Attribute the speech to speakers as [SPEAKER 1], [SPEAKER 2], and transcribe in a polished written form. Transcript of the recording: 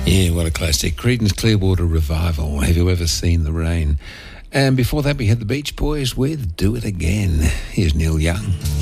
[SPEAKER 1] Yeah, what a classic. Creedence Clearwater Revival. Have you ever seen the rain? And before that, we had the Beach Boys with Do It Again. Here's Neil Young.